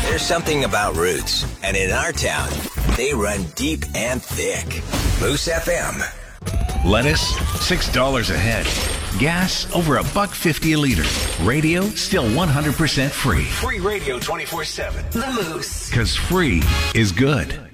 There's something about roots, and in our town, they run deep and thick. Moose FM. Lettuce, $6 a head. Gas, over $1.50 a liter. Radio, still 100% free. Free radio 24/7. The Moose. Because free is good.